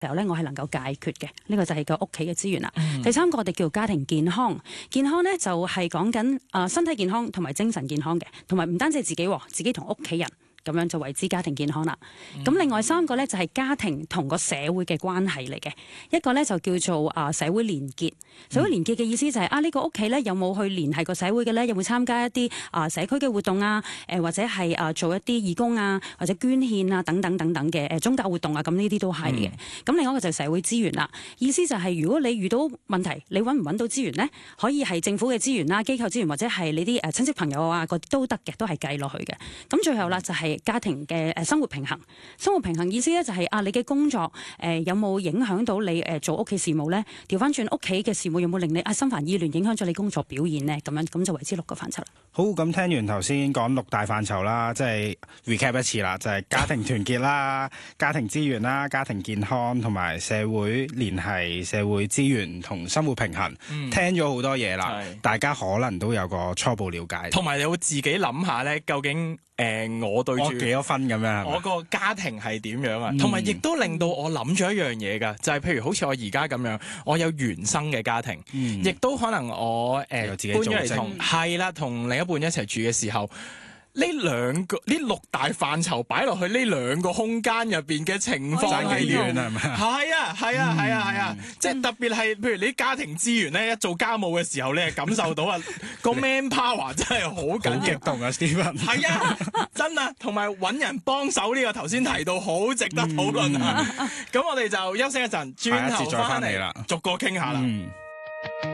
時候咧，我係能夠解決嘅。呢個就係個屋企嘅資源啦。第三個我哋叫家庭健康，健康咧就係講緊身體健康同埋精神健康嘅，同埋唔單止係自己同屋企人。咁樣就為之家庭健康啦。咁另外3個咧就係家庭同個社會嘅關係嚟嘅。一個咧就叫做社會連結。社會連結嘅意思就係呢個屋企咧有冇去聯繫個社會嘅咧？有冇參加一啲社區嘅活動啊？或者係做一啲義工啊，或者捐獻啊等等等等嘅宗教活動啊？咁呢啲都係嘅。咁另外一個就係社會資源啦。意思就係如果你遇到問題，你揾唔揾到資源咧？可以係政府嘅資源啦、機構資源，或者係你啲親戚朋友啊嗰啲都得嘅，都係計落去嘅。咁最後啦就係家庭嘅生活平衡。生活平衡意思咧就係你嘅工作有冇影響到你做屋企事務咧？調翻轉屋企嘅事務有冇令你心煩意亂，影響咗你工作表現咧？咁就為之6個範疇啦。 好，咁聽完頭先講6大範疇啦，即係 recap 一次啦，就係家庭團結啦、家庭資源啦、家庭健康同埋社會聯繫、社會資源同生活平衡。聽咗好多嘢啦，大家可能都有個初步了解， 同埋你會自己諗下咧，究竟我對住幾多分咁樣， 我個家庭係點樣啊？同埋亦都令到我諗咗一樣嘢㗎，就係譬如好似我而家咁樣，我有原生嘅家庭，亦都可能我搬咗嚟同另一半一齊住嘅時候。呢6大範疇擺落去呢2個空間入邊嘅情況係幾遠係咪？ 係啊，即係特別係譬如你家庭資源咧，一做家務嘅時候，你係感受到個 man power 真係好緊要， 好激動啊 Stephen 係啊，真啊，同埋揾人幫手呢個頭先提到好值得討論啊。咁我哋就休息一陣，轉頭翻嚟逐個傾下啦。